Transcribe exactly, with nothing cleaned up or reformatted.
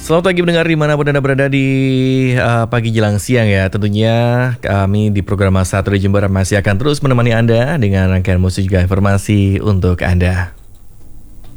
Selamat pagi pendengar dimanapun Anda berada di uh, pagi jelang siang ya. Tentunya kami di program Satu di Jember masih akan terus menemani Anda dengan rangkaian musik juga informasi untuk Anda.